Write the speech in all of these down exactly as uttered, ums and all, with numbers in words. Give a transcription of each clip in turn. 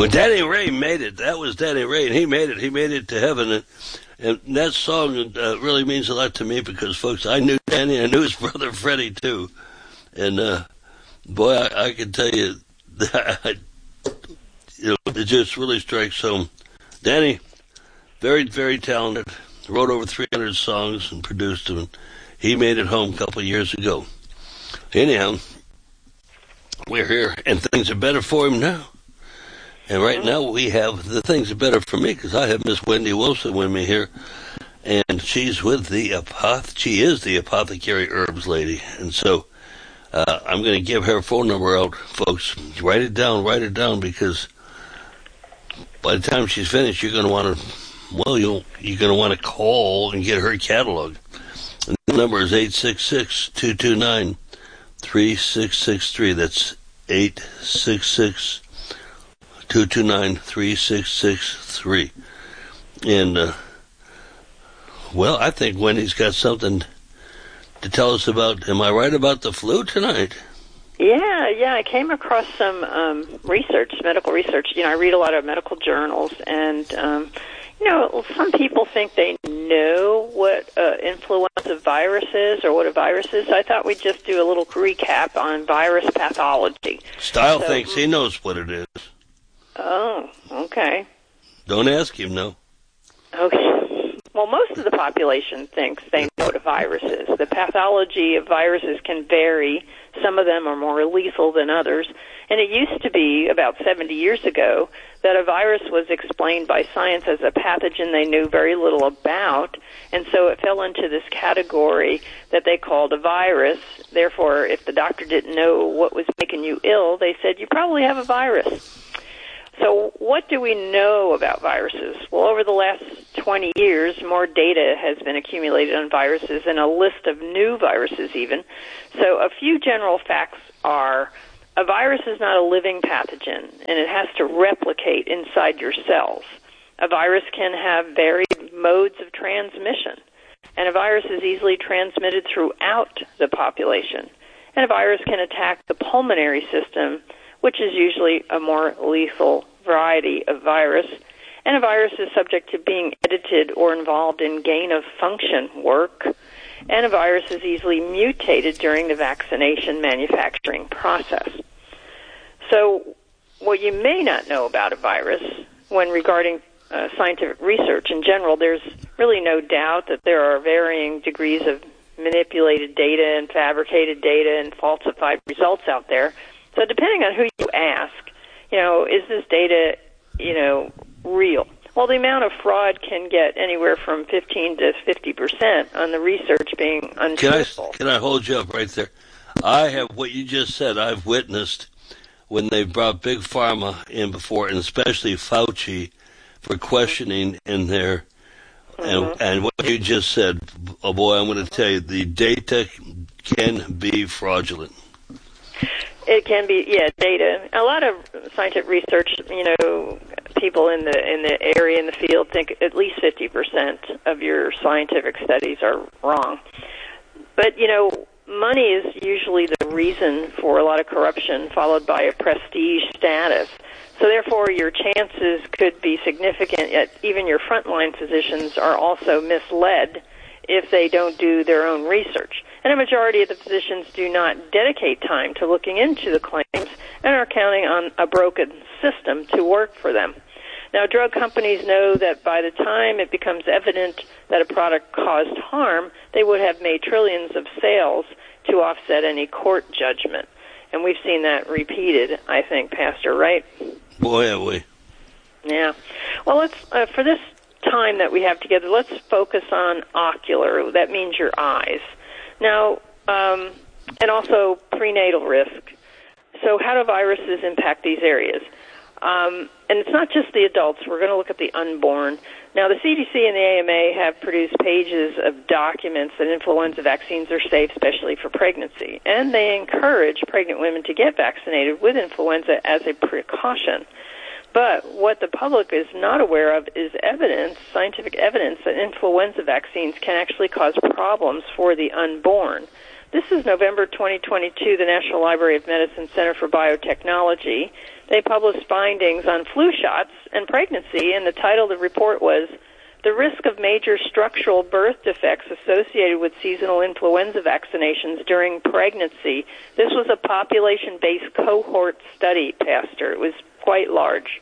Well, Danny Ray made it. That was Danny Ray, and he made it. He made it to heaven. And, and that song uh, really means a lot to me because, folks, I knew Danny. I knew his brother Freddie, too. And, uh, boy, I, I can tell you, that, you know, it just really strikes home. Danny, very, very talented. Wrote over three hundred songs and produced them. He made it home a couple of years ago. Anyhow, we're here, and things are better for him now. And right now we have the things are better for me because I have Miss Wendy Wilson with me here, and she's with the apoth. She is the apothecary herbs lady, and so uh, I'm going to give her phone number out, folks. Write it down, write it down, because by the time she's finished, you're going to want to. Well, you'll, you're going to want to call and get her catalog. And the number is eight six six, two two nine, three six six three. That's eight six six, two two nine, three six six three. And, uh, well, I think Wendy's got something to tell us about. Am I right about the flu tonight? Yeah, yeah. I came across some um, research, medical research. You know, I read a lot of medical journals, and um, you know, some people think they know what uh, influenza virus is or what a virus is. So I thought we'd just do a little recap on virus pathology. Style so, thinks he knows what it is. Oh, okay. Don't ask him, no. Okay. Well, most of the population thinks they know what a virus is. The pathology of viruses can vary. Some of them are more lethal than others. And it used to be, about seventy years ago, that a virus was explained by science as a pathogen they knew very little about, and so it fell into this category that they called a virus. Therefore, if the doctor didn't know what was making you ill, they said, you probably have a virus. So what do we know about viruses? Well, over the last twenty years, more data has been accumulated on viruses and a list of new viruses even. So a few general facts are, a virus is not a living pathogen, and it has to replicate inside your cells. A virus can have varied modes of transmission, and a virus is easily transmitted throughout the population. And a virus can attack the pulmonary system, which is usually a more lethal variety of virus. And a virus is subject to being edited or involved in gain-of-function work. And a virus is easily mutated during the vaccination manufacturing process. So what you may not know about a virus when regarding uh, scientific research in general, there's really no doubt that there are varying degrees of manipulated data and fabricated data and falsified results out there. So depending on who you ask, you know, is this data, you know, real? Well, the amount of fraud can get anywhere from fifteen to fifty percent on the research being untruthful. Can I, can I hold you up right there? I have, what you just said, I've witnessed when they brought Big Pharma in before, and especially Fauci, for questioning in there. Mm-hmm. And, and what you just said, oh boy, I'm going to tell you, the data can be fraudulent. It can be, yeah, data. A lot of scientific research, you know, people in the in the area, in the field, think at least fifty percent of your scientific studies are wrong. But, you know, money is usually the reason for a lot of corruption, followed by a prestige status. So therefore, your chances could be significant, yet even your frontline physicians are also misled if they don't do their own research. And a majority of the physicians do not dedicate time to looking into the claims and are counting on a broken system to work for them. Now, drug companies know that by the time it becomes evident that a product caused harm, they would have made trillions of sales to offset any court judgment. And we've seen that repeated, I think, Pastor, right? Boy, have we. Yeah. Well, let's uh, for this time that we have together, let's focus on ocular. That means your eyes. Now, um, and also prenatal risk. So how do viruses impact these areas? Um, and it's not just the adults. We're going to look at the unborn. Now, the C D C and the A M A have produced pages of documents that influenza vaccines are safe, especially for pregnancy. And they encourage pregnant women to get vaccinated with influenza as a precaution. But what the public is not aware of is evidence, scientific evidence, that influenza vaccines can actually cause problems for the unborn. This is November twenty twenty-two, the National Library of Medicine Center for Biotechnology. They published findings on flu shots and pregnancy, and the title of the report was The Risk of Major Structural Birth Defects Associated with Seasonal Influenza Vaccinations During Pregnancy. This was a population-based cohort study, Pastor. It was quite large.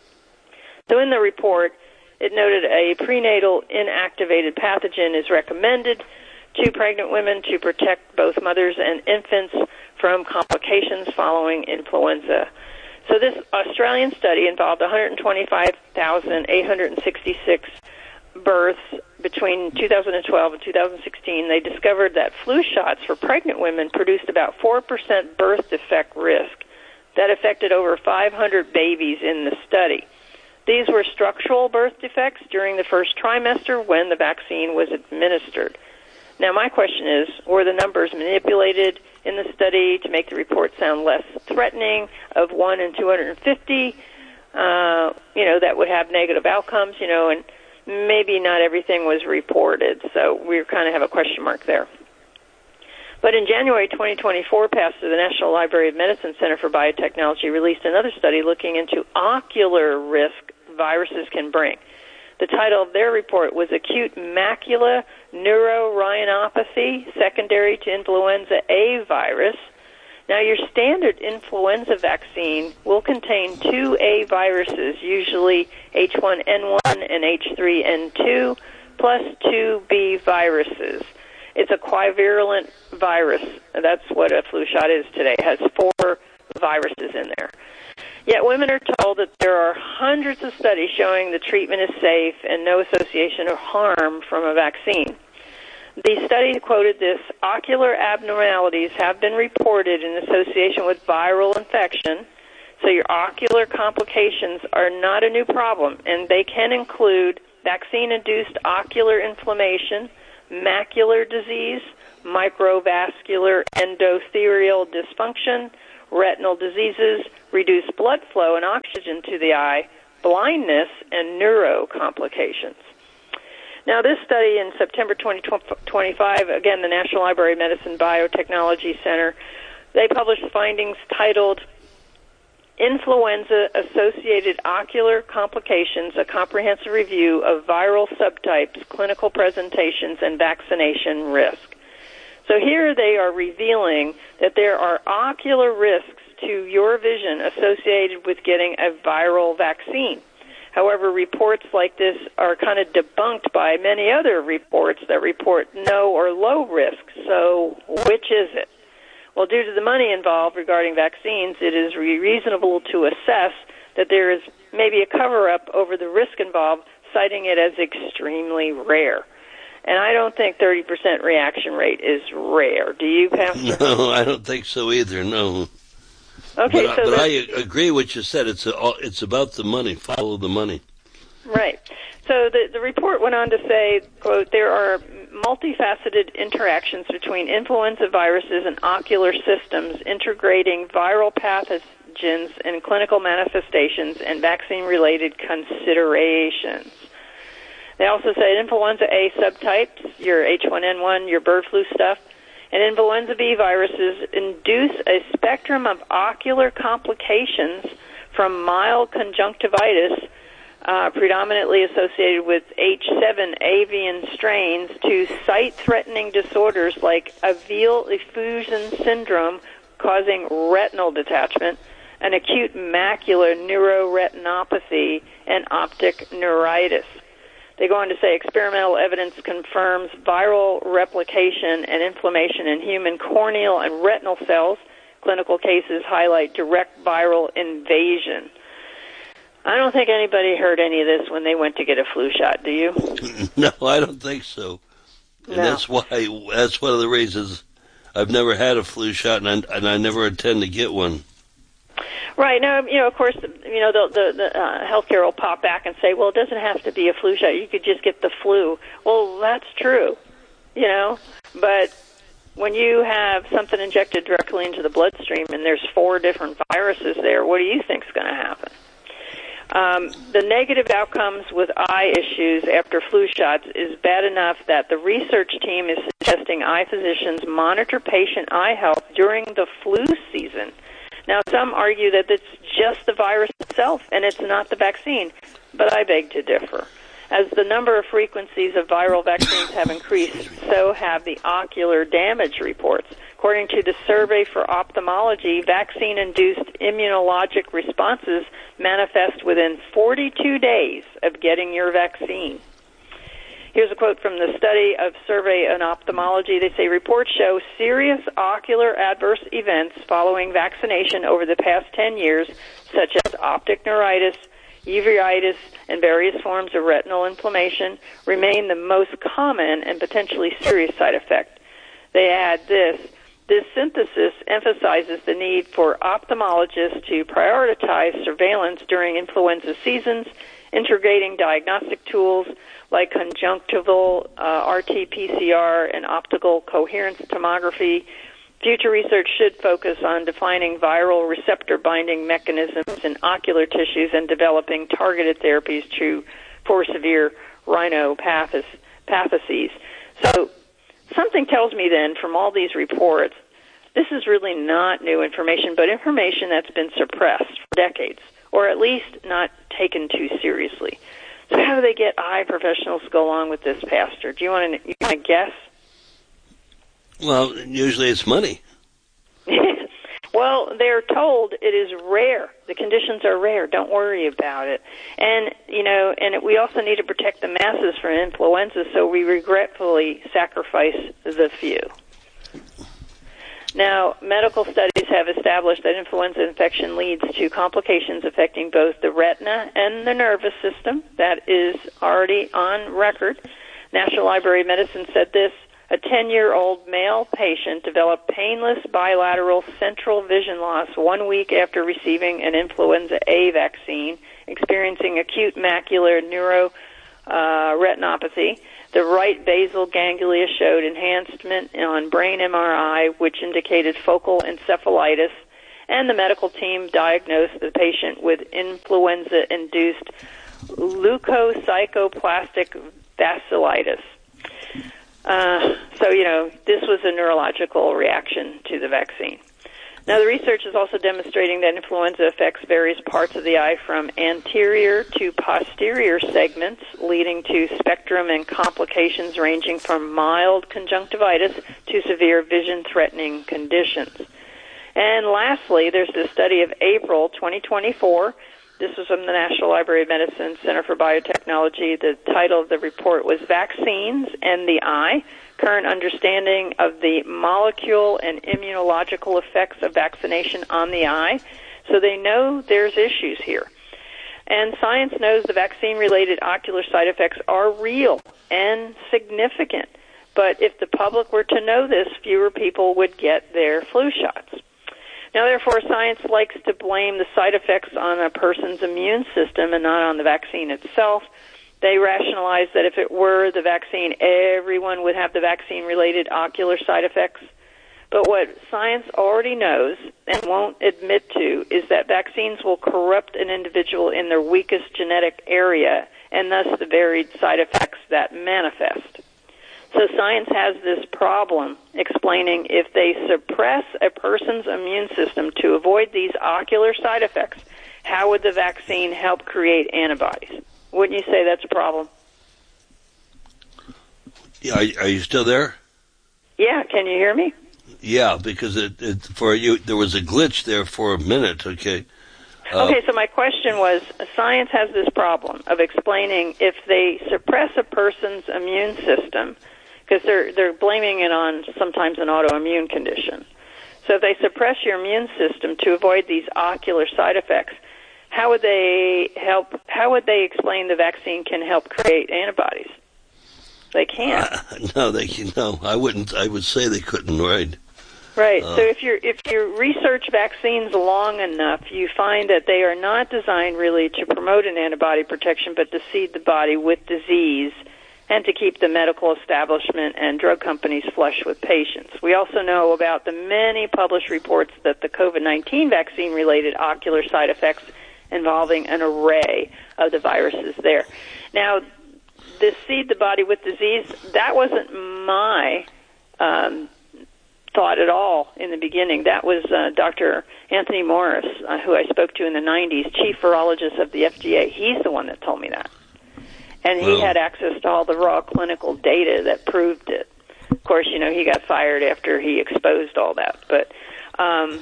So in the report, it noted a prenatal inactivated pathogen is recommended to pregnant women to protect both mothers and infants from complications following influenza. So this Australian study involved one hundred twenty-five thousand eight hundred sixty-six births between two thousand twelve and two thousand sixteen. They discovered that flu shots for pregnant women produced about four percent birth defect risk. That affected over five hundred babies in the study. These were structural birth defects during the first trimester when the vaccine was administered. Now, my question is, were the numbers manipulated in the study to make the report sound less threatening of one in two hundred fifty, uh, you know, that would have negative outcomes, you know, and maybe not everything was reported, so we kind of have a question mark there. But in January twenty twenty-four, Pastor, the National Library of Medicine Center for Biotechnology released another study looking into ocular risk viruses can bring. The title of their report was Acute Macular Neurorhinopathy Secondary to Influenza A Virus. Now, your standard influenza vaccine will contain two A viruses, usually H one N one and H three N two, plus two B viruses. It's a quadrivalent virus. That's what a flu shot is today. It has four viruses in there. Yet women are told that there are hundreds of studies showing the treatment is safe and no association or harm from a vaccine. The study quoted this, ocular abnormalities have been reported in association with viral infection, so your ocular complications are not a new problem, and they can include vaccine-induced ocular inflammation, macular disease, microvascular endothelial dysfunction, retinal diseases, reduced blood flow and oxygen to the eye, blindness, and neuro complications. Now, this study in September twenty twenty-five, again, the National Library of Medicine Biotechnology Center, they published findings titled Influenza-Associated Ocular Complications, a Comprehensive Review of Viral Subtypes, Clinical Presentations, and Vaccination Risk. So here they are revealing that there are ocular risks to your vision associated with getting a viral vaccine. However, reports like this are kind of debunked by many other reports that report no or low risk. So which is it? Well, due to the money involved regarding vaccines, it is reasonable to assess that there is maybe a cover-up over the risk involved, citing it as extremely rare. And I don't think thirty percent reaction rate is rare. Do you, Pastor? No, I don't think so either, no. Okay, but, so but I agree with what you said. It's a, it's about the money. Follow the money. Right. So the, the report went on to say, quote, there are multifaceted interactions between influenza viruses and ocular systems, integrating viral pathogens and clinical manifestations and vaccine-related considerations. They also say influenza A subtypes, your H one N one, your bird flu stuff, and influenza B viruses induce a spectrum of ocular complications from mild conjunctivitis, uh, predominantly associated with H seven avian strains, to sight-threatening disorders like alveolar effusion syndrome causing retinal detachment, and acute macular neuroretinopathy, and optic neuritis. They go on to say experimental evidence confirms viral replication and inflammation in human corneal and retinal cells. Clinical cases highlight direct viral invasion. I don't think anybody heard any of this when they went to get a flu shot, do you? No, I don't think so. And no. that's why, that's one of the reasons I've never had a flu shot, and I, and I never intend to get one. Right. Now, you know, of course, you know, the, the, the uh, healthcare will pop back and say, well, it doesn't have to be a flu shot. You could just get the flu. Well, that's true, you know, but when you have something injected directly into the bloodstream and there's four different viruses there, what do you think is going to happen? Um, the negative outcomes with eye issues after flu shots is bad enough that the research team is suggesting eye physicians monitor patient eye health during the flu season. Now, some argue that it's just the virus itself and it's not the vaccine, but I beg to differ. As the number of frequencies of viral vaccines have increased, so have the ocular damage reports. According to the Survey for Ophthalmology, vaccine-induced immunologic responses manifest within forty-two days of getting your vaccine. Here's a quote from the study of Survey in Ophthalmology. They say reports show serious ocular adverse events following vaccination over the past ten years, such as optic neuritis, uveitis, and various forms of retinal inflammation, remain the most common and potentially serious side effect. They add this. This synthesis emphasizes the need for ophthalmologists to prioritize surveillance during influenza seasons, integrating diagnostic tools like conjunctival uh, R T P C R and optical coherence tomography. Future research should focus on defining viral receptor binding mechanisms in ocular tissues and developing targeted therapies to, for severe rhinopathies. So something tells me then from all these reports, this is really not new information, but information that's been suppressed for decades, or at least not taken too seriously. So how do they get eye professionals to go along with this, Pastor? Do you want to, you want to guess? Well, usually it's money. Well, they're told it is rare. The conditions are rare. Don't worry about it. And, you know, and we also need to protect the masses from influenza, so we regretfully sacrifice the few. Now, medical studies have established that influenza infection leads to complications affecting both the retina and the nervous system. That is already on record. National Library of Medicine said this. A ten-year-old male patient developed painless bilateral central vision loss one week after receiving an influenza A vaccine, experiencing acute macular neuroretinopathy. The right basal ganglia showed enhancement on brain M R I, which indicated focal encephalitis, and the medical team diagnosed the patient with influenza-induced leukocytoplastic vasculitis. Uh, so, you know, this was a neurological reaction to the vaccine. Now, the research is also demonstrating that influenza affects various parts of the eye from anterior to posterior segments, leading to spectrum and complications ranging from mild conjunctivitis to severe vision-threatening conditions. And lastly, there's this study of April twenty twenty-four. This was from the National Library of Medicine Center for Biotechnology. The title of the report was Vaccines and the Eye, Current Understanding of the Molecule and Immunological Effects of Vaccination on the Eye. So they know there's issues here. And science knows the vaccine-related ocular side effects are real and significant. But if the public were to know this, fewer people would get their flu shots. Now, therefore, science likes to blame the side effects on a person's immune system and not on the vaccine itself. They rationalize that if it were the vaccine, everyone would have the vaccine-related ocular side effects. But what science already knows and won't admit to is that vaccines will corrupt an individual in their weakest genetic area, and thus the varied side effects that manifest. So science has this problem explaining if they suppress a person's immune system to avoid these ocular side effects, how would the vaccine help create antibodies? Wouldn't you say that's a problem? Yeah, are, are you still there? Yeah, can you hear me? Yeah, because it, it for you there was a glitch there for a minute. Okay. Uh, okay, so my question was, science has this problem of explaining if they suppress a person's immune system, because they're they're blaming it on sometimes an autoimmune condition. So if they suppress your immune system to avoid these ocular side effects, how would they help? How would they explain the vaccine can help create antibodies? They can't. Uh, no, they can. No, I wouldn't. I would say they couldn't. Right. Right. Uh, so if you if you research vaccines long enough, you find that they are not designed really to promote an antibody protection, but to seed the body with disease and to keep the medical establishment and drug companies flush with patients. We also know about the many published reports that the COVID nineteen vaccine-related ocular side effects involving an array of the viruses there. Now, the seed the body with disease, that wasn't my um, thought at all in the beginning. That was uh, Doctor Anthony Morris, uh, who I spoke to in the nineties, chief virologist of the F D A. He's the one that told me that. And he Wow. had access to all the raw clinical data that proved it. Of course, you know, he got fired after he exposed all that. But um,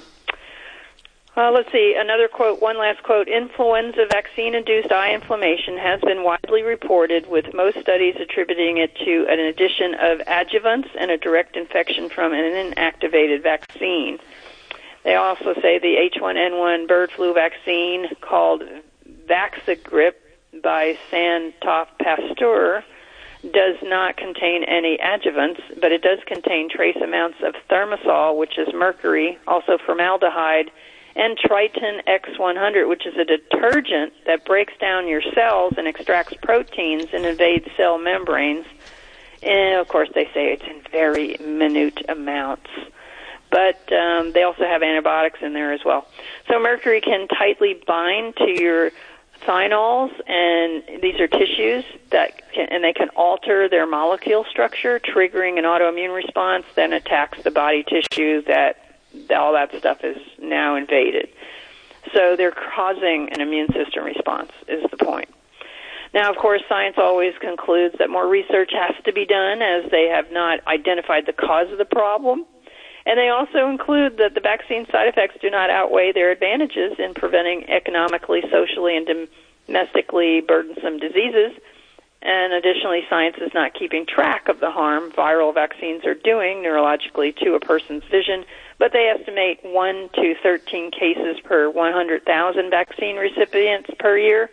uh, let's see, another quote, one last quote. Influenza vaccine-induced eye inflammation has been widely reported, with most studies attributing it to an addition of adjuvants and a direct infection from an inactivated vaccine. They also say the H one N one bird flu vaccine called Vaxigrip by Santoph Pasteur does not contain any adjuvants, but it does contain trace amounts of thimerosal, which is mercury, also formaldehyde, and Triton X one hundred, which is a detergent that breaks down your cells and extracts proteins and invades cell membranes. And, of course, they say it's in very minute amounts. But um, they also have antibiotics in there as well. So mercury can tightly bind to your phenols, and these are tissues that can, and they can alter their molecule structure, triggering an autoimmune response, then attacks the body tissue that all that stuff is now invaded. So they're causing an immune system response, is the point. Now, of course, science always concludes that more research has to be done, as they have not identified the cause of the problem. And they also include that the vaccine side effects do not outweigh their advantages in preventing economically, socially, and domestically burdensome diseases. And additionally, science is not keeping track of the harm viral vaccines are doing neurologically to a person's vision, but they estimate one to thirteen cases per one hundred thousand vaccine recipients per year.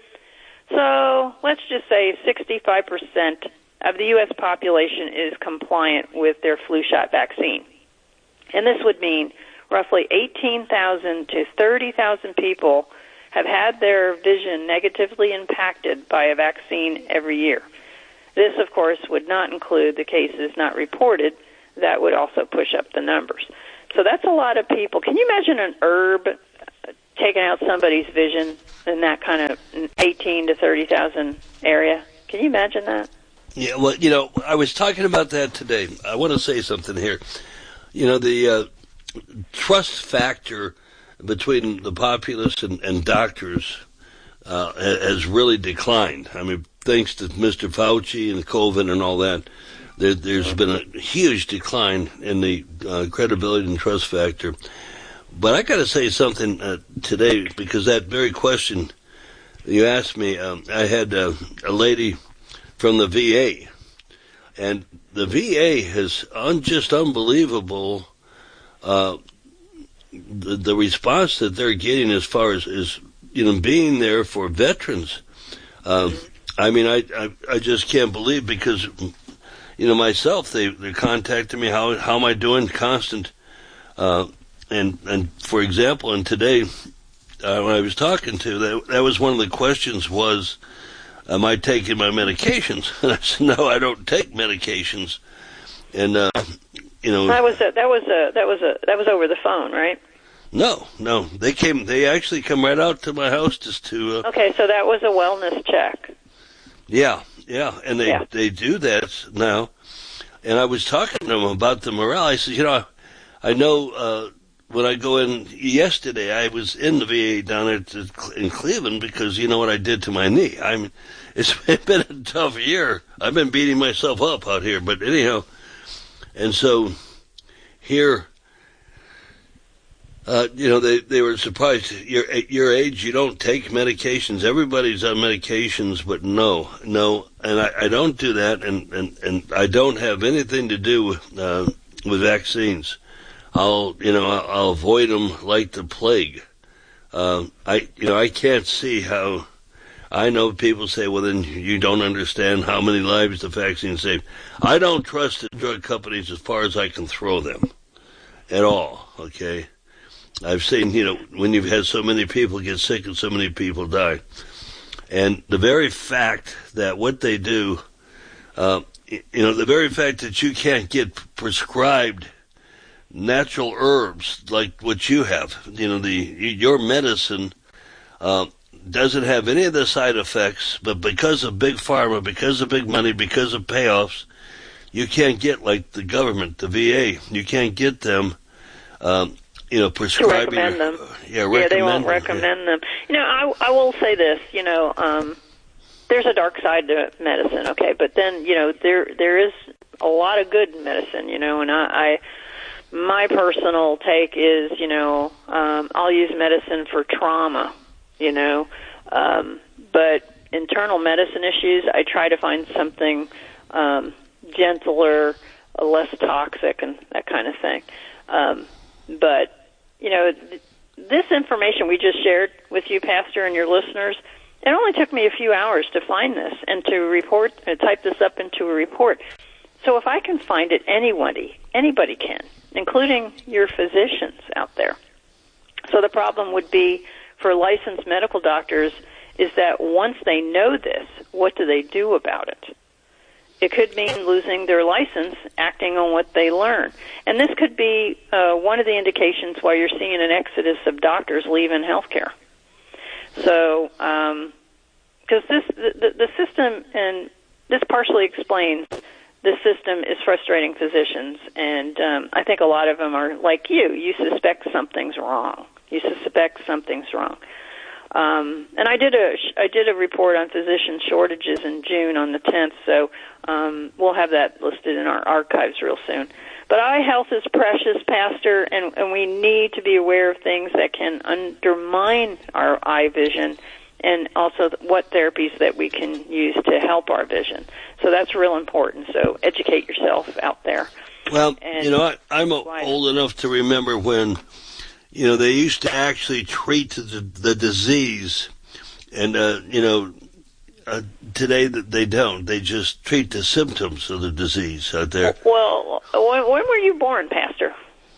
So let's just say sixty-five percent of the U S population is compliant with their flu shot vaccine. And this would mean roughly eighteen thousand to thirty thousand people have had their vision negatively impacted by a vaccine every year. This, of course, would not include the cases not reported. That would also push up the numbers. So that's a lot of people. Can you imagine an herb taking out somebody's vision in that kind of eighteen to thirty thousand area? Can you imagine that? Yeah, well, you know, I was talking about that today. I want to say something here. You know, the uh, trust factor between the populace and, and doctors uh, has really declined. I mean, thanks to Mister Fauci and COVID and all that, there, there's been a huge decline in the uh, credibility and trust factor. But I got to say something uh, today, because that very question you asked me, um, I had uh, a lady from the V A, and the V A has un- just unbelievable uh, the, the response that they're getting as far as, as you know, being there for veterans. Um, I mean, I, I I just can't believe, because you know myself, they they're contacting me. How how am I doing? Constant. Uh, and and for example, and today uh, when I was talking to that, that was one of the questions was, am I taking my medications? And I said, no, I don't take medications. And uh, you know, that was a, that was a, that was a, that was over the phone, right? No, no, they came. They actually come right out to my house just to. Uh, okay, so that was a wellness check. Yeah, yeah, and they yeah. they do that now. And I was talking to them about the morale. I said, you know, I know uh, when I go in yesterday, I was in the V A down there in Cleveland because you know what I did to my knee. I mean, it's been a tough year. I've been beating myself up out here, but anyhow, and so here, uh, you know, they they were surprised. Your at your age, you don't take medications. Everybody's on medications, but no, no, and I, I don't do that, and, and, and I don't have anything to do with uh, with vaccines. I'll, you know, I'll, I'll avoid them like the plague. Uh, I, you know, I can't see how. I know people say, well, then you don't understand how many lives the vaccine saved. I don't trust the drug companies as far as I can throw them at all, okay? I've seen, you know, when you've had so many people get sick and so many people die. And the very fact that what they do, uh, you know, the very fact that you can't get prescribed natural herbs like what you have, you know, the your medicine uh, doesn't have any of the side effects, but because of big pharma, because of big money, because of payoffs, you can't get like the government, the V A. You can't get them, um, you know, prescribing. To recommend them. Yeah, recommend yeah, they won't them. recommend yeah. them. You know, I, I will say this. You know, um, there's a dark side to medicine, okay, but then you know there there is a lot of good medicine. You know, and I. I my personal take is, you know, um, I'll use medicine for trauma. You know, um, but internal medicine issues, I try to find something um, gentler, less toxic, and that kind of thing. Um, but, you know, th- this information we just shared with you, Pastor, and your listeners, it only took me a few hours to find this and to report, uh, type this up into a report. So if I can find it, anybody, anybody can, including your physicians out there. So the problem would be for licensed medical doctors is that once they know this, what do they do about it? It could mean losing their license, acting on what they learn. And this could be uh, one of the indications why you're seeing an exodus of doctors leaving healthcare. So, because um, this the, the system, and this partially explains the system is frustrating physicians, and um, I think a lot of them are like you. You suspect something's wrong. You suspect something's wrong. Um, and I did a I did a report on physician shortages in June on the tenth, so um, we'll have that listed in our archives real soon. But eye health is precious, Pastor, and, and we need to be aware of things that can undermine our eye vision, and also what therapies that we can use to help our vision. So that's real important. So educate yourself out there. Well, and you know, I, I'm old enough to remember when, you know, they used to actually treat the, the disease, and, uh, you know, uh, today they don't. They just treat the symptoms of the disease out there. Well, when, when were you born, Pastor?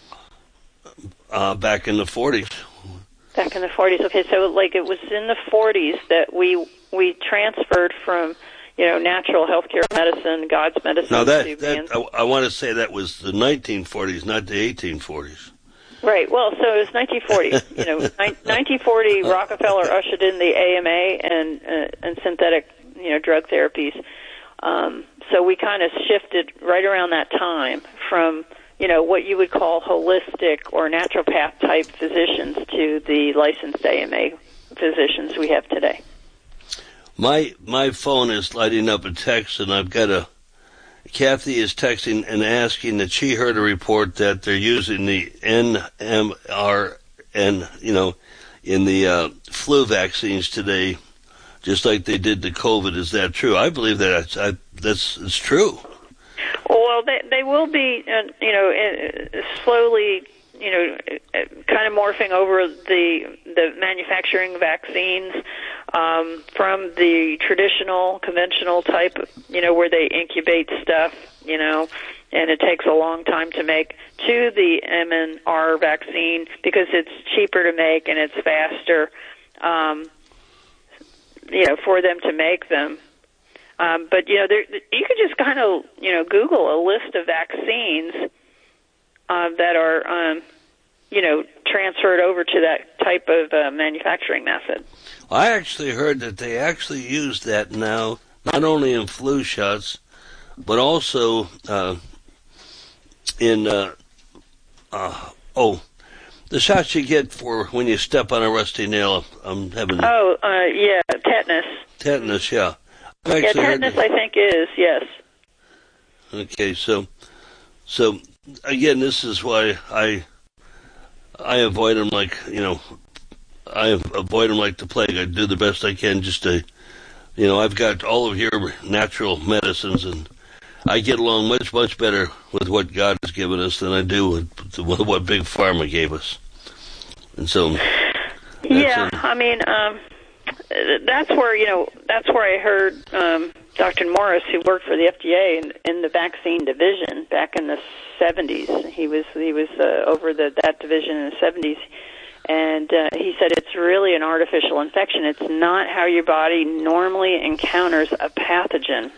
Uh, back in the forties. Back in the forties. Okay, so like it was in the forties that we we transferred from, you know, natural healthcare medicine, God's medicine. Now that, to that I, I want to say that was the nineteen forties, not the eighteen forties. Right. Well, so it was nineteen forty. You know, nineteen forty, Rockefeller ushered in the A M A and uh, and synthetic, you know, drug therapies. Um, so we kind of shifted right around that time from, you know, what you would call holistic or naturopath type physicians to the licensed A M A physicians we have today. My my phone is lighting up a text, and I've got a. Kathy is texting and asking that she heard a report that they're using the N M R N, you know, in the uh, flu vaccines today, just like they did the COVID. Is that true? I believe that that's, I, that's it's true. Well, they they will be, uh, you know, uh, slowly, you know, uh, kind of morphing over the the manufacturing vaccines um, from the traditional, conventional type, you know, where they incubate stuff, you know, and it takes a long time to make, to the M M R vaccine because it's cheaper to make and it's faster, um, you know, for them to make them. Um, but, you know, there, you could just kind of, you know, Google a list of vaccines uh, that are, um, you know, transferred over to that type of uh, manufacturing method. I actually heard that they actually use that now, not only in flu shots, but also uh, in, uh, uh, oh, the shots you get for when you step on a rusty nail. I'm having. Oh, uh, yeah, tetanus. Tetanus, yeah. Yeah, tetanus, I think, is, yes. Okay, so, so again, this is why I, I avoid them like, you know, I avoid them like the plague. I do the best I can just to, you know, I've got all of your natural medicines, and I get along much, much better with what God has given us than I do with, with what Big Pharma gave us. And so, yeah, a, I mean, um, that's where, you know, that's where I heard um, Doctor Morris, who worked for the F D A in, in the vaccine division back in the seventies. He was he was uh, over the that division in the seventies, and uh, he said it's really an artificial infection. It's not how your body normally encounters a pathogen,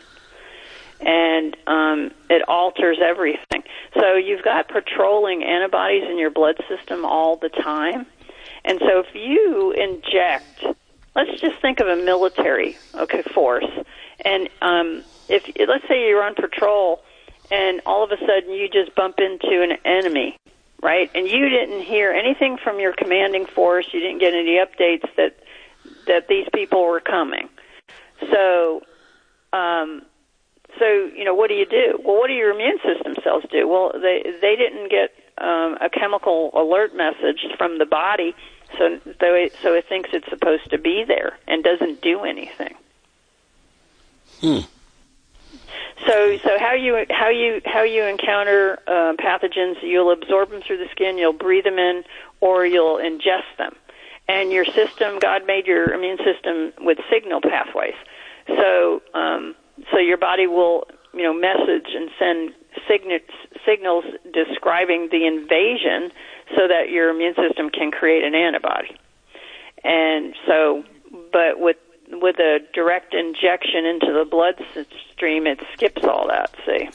and um, it alters everything. So you've got patrolling antibodies in your blood system all the time, and so if you inject, let's let's just think of a military okay force, and um, if let's say you're on patrol, and all of a sudden you just bump into an enemy, right? And you didn't hear anything from your commanding force. You didn't get any updates that that these people were coming. So, um, so you know, what do you do? Well, what do your immune system cells do? Well, they they didn't get um, a chemical alert message from the body, so so it, so it thinks it's supposed to be there and doesn't do anything. Hmm. So, so how you how you how you encounter uh, pathogens? You'll absorb them through the skin, you'll breathe them in, or you'll ingest them. And your system, God made your immune system with signal pathways. So, um, so your body will, you know, message and send signals signals describing the invasion, so that your immune system can create an antibody. And so, but with with a direct injection into the bloodstream, it skips all that, see?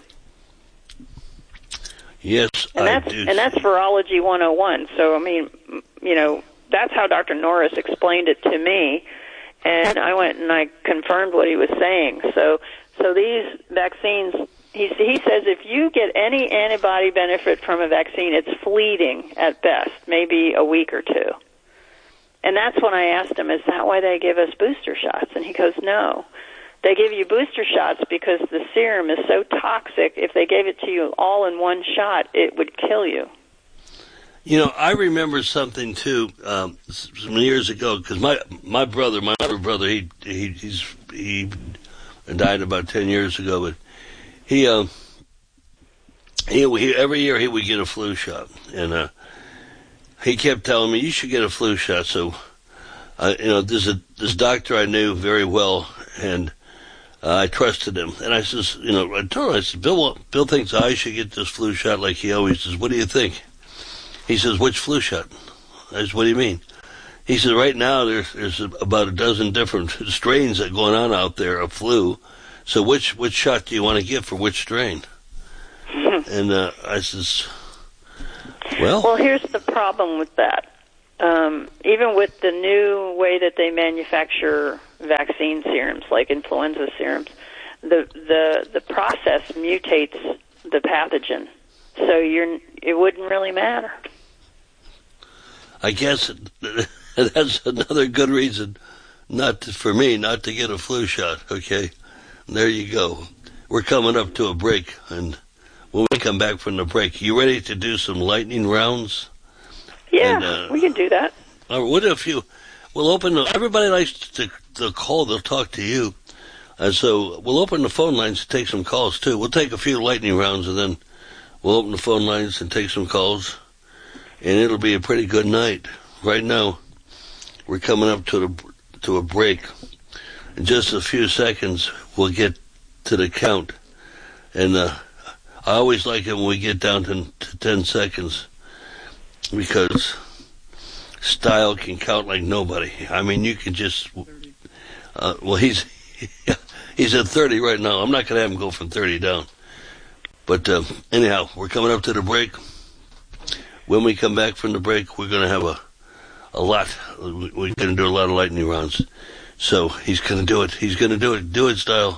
Yes, and I that's, do. And that's Virology one oh one. So, I mean, you know, that's how Doctor Norris explained it to me, and I went and I confirmed what he was saying. So, so these vaccines, he, he says if you get any antibody benefit from a vaccine, it's fleeting at best, maybe a week or two. And that's when I asked him, is that why they give us booster shots? And he goes, no. They give you booster shots because the serum is so toxic, if they gave it to you all in one shot, it would kill you. You know, I remember something, too, um, some years ago, because my my brother, my other brother, he he he's, he died about ten years ago, but he, um, he, he every year he would get a flu shot, and uh he kept telling me, you should get a flu shot. So, uh, you know, there's a this doctor I knew very well, and uh, I trusted him. And I says, you know, I told him, I said, Bill, Bill thinks I should get this flu shot like he always says. What do you think? He says, which flu shot? I said, what do you mean? He said, right now there's, there's about a dozen different strains that are going on out there of flu. So which, which shot do you want to get for which strain? And uh, I says... Well, well, here's the problem with that. Um, even with the new way that they manufacture vaccine serums, like influenza serums, the the the process mutates the pathogen, so you're it wouldn't really matter. I guess that's another good reason not to, for me not to get a flu shot. Okay, there you go. We're coming up to a break, and when we come back from the break, you ready to do some lightning rounds? Yeah, and, uh, we can do that. Or what if you, we'll open, the, everybody likes to, to call, they'll talk to you. And so we'll open the phone lines to take some calls too. We'll take a few lightning rounds and then we'll open the phone lines and take some calls. And it'll be a pretty good night. Right now, we're coming up to the, to a break. In just a few seconds, we'll get to the count. And, uh, I always like it when we get down to, to ten seconds, because style can count like nobody. I mean, you can just, uh, well, he's, he's at thirty right now. I'm not going to have him go from thirty down. But, uh, anyhow, we're coming up to the break. When we come back from the break, we're going to have a, a lot. We're going to do a lot of lightning rounds. So he's going to do it. He's going to do it. Do it, style.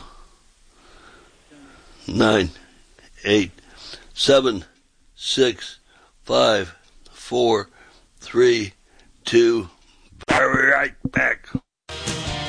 Nine. Eight, seven, six, five, four, three, two, be right back.